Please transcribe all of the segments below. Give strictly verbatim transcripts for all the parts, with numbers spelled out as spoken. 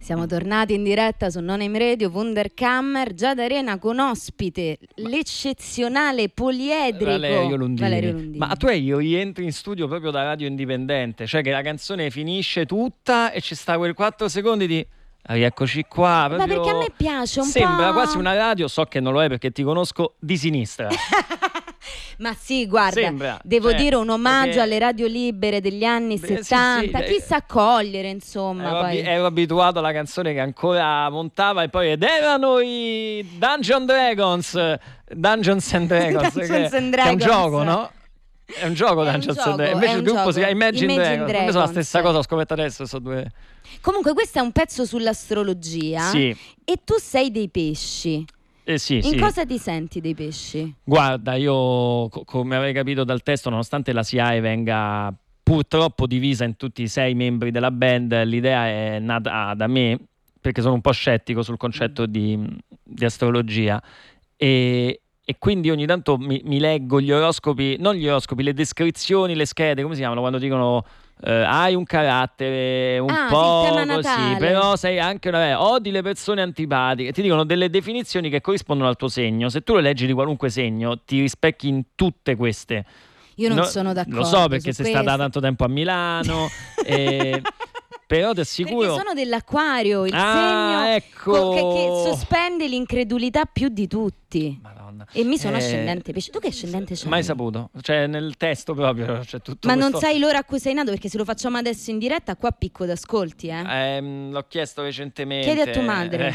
Siamo tornati in diretta su Non Aim Radio, Wunderkammer, Giada Arena con ospite ma... l'eccezionale poliedrico Valerio Lundini. Valerio Lundini. Ma tu io rientri in studio proprio da Radio Indipendente, cioè che la canzone finisce tutta e ci sta quel quattro secondi di rieccoci qua. Proprio... Ma perché a me piace un Sembra po'. Sembra quasi una radio, so che non lo è perché ti conosco, di sinistra. Ma sì, guarda, Sembra, devo cioè, dire un omaggio perché... alle radio libere degli anni Beh, settanta, sì, sì, chi sa cogliere, insomma. Ero, poi. Abi- ero abituato alla canzone che ancora montava e poi ed erano i Dungeon Dragons, Dungeons and Dragons, Dungeons che, and che è un Dragons. gioco, no? È un gioco è Dungeons un and Dragons. gioco, Invece è il un gruppo gioco. si chiama Imagine, Imagine Dragons. Dragons. Per me sono la stessa cosa, ho scoperto adesso, sono due. Comunque questo è un pezzo sull'astrologia. Sì. E tu sei dei pesci. Eh sì, In sì. cosa ti senti dei pesci? Guarda, io co- come avrei capito dal testo, nonostante la S I A E venga purtroppo divisa in tutti i sei membri della band, l'idea è nata da me, perché sono un po' scettico sul concetto di, di astrologia e, e quindi ogni tanto mi, mi leggo gli oroscopi, non gli oroscopi, le descrizioni, le schede, come si chiamano, quando dicono eh, hai un carattere un ah, po' sì, tema così, natale. però sei anche una odi le persone antipatiche, ti dicono delle definizioni che corrispondono al tuo segno. Se tu le leggi di qualunque segno ti rispecchi in tutte queste. Io non No, sono d'accordo. Lo so perché sei questo. stata tanto tempo a Milano e... però ti assicuro perché sono dell'Acquario, il ah, segno ecco. co- che, che sospende l'incredulità più di tutti. Madonna. E mi sono Eh, ascendente pesce. Tu che ascendente c'hai? Mai saputo, cioè nel testo proprio c'è tutto Ma questo... non sai l'ora a cui sei nato? Perché se lo facciamo adesso in diretta qua picco d'ascolti, eh? Ehm, l'ho chiesto recentemente. Chiedi a tua madre.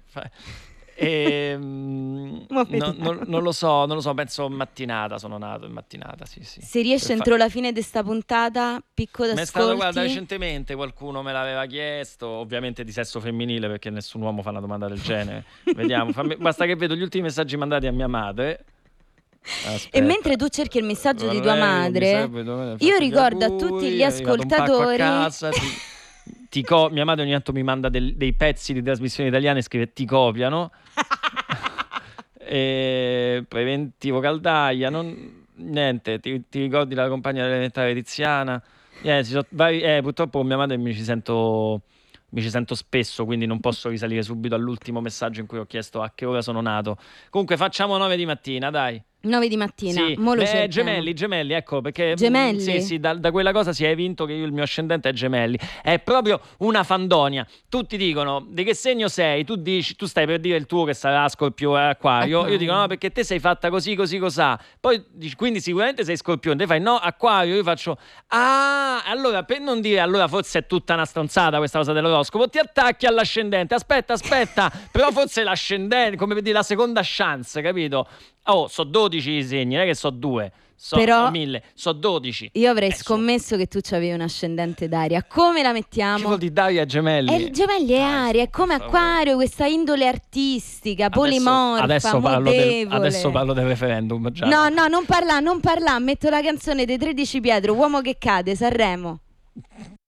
E, mm, no, non, non lo so, non lo so, penso in mattinata sono nato, in mattinata, sì, sì. Se riesci Per entro fa- la fine di sta puntata, picco Mi è stato, d'ascolti. guarda, recentemente qualcuno me l'aveva chiesto, ovviamente di sesso femminile perché nessun uomo fa una domanda del genere. Vediamo, fammi- basta che vedo gli ultimi messaggi mandati a mia madre. Aspetta. E mentre tu cerchi il messaggio di tua Vorrei, madre, mi serve, dove- io fatti gli ricordo a auguri, tutti gli è arrivato un pacco ascoltatori a casa, ti, ti co- mia madre ogni tanto mi manda del- dei pezzi di trasmissioni italiane e scrive ti copiano. E preventivo caldaia, non, niente, ti, ti ricordi la compagna dell'elementare Tiziana? Eh, ci so- vari- eh, purtroppo con mia madre mi ci sento mi ci sento spesso, quindi non posso risalire subito all'ultimo messaggio in cui ho chiesto a che ora sono nato. Comunque facciamo nove di mattina, dai. nove di mattina, Sì, mo lo eh, cerchiamo. gemelli, gemelli, ecco perché Gemelli? mh, sì, sì, da, da quella cosa si è evinto che io il mio ascendente è gemelli. È proprio una fandonia. Tutti dicono di che segno sei? Tu dici, tu stai per dire il tuo che sarà Scorpio e Acquario. Acquario. Io dico no, perché te sei fatta così, così, cosà. Poi dici, quindi sicuramente sei Scorpione. Te fai no, Acquario. Io faccio ah, allora per non dire allora forse è tutta una stronzata questa cosa dell'oroscopo, ti attacchi all'ascendente. Aspetta, aspetta, però forse l'ascendente, come per dire la seconda chance, capito? Oh, so dodici i segni, non è che so due, so Però mille, so dodici. io avrei Eh, scommesso che tu c'avevi un ascendente d'aria. Come la Che mettiamo? vuol dire Daria Gemelli? È il gemelli è Dai, aria, è come per favore. Acquario, questa indole artistica, Adesso- polimorfa, adesso parlo, del, mutevole. adesso parlo del referendum già. No, no, non parla, non parla, metto la canzone dei tredici Pietro, uomo che cade, Sanremo.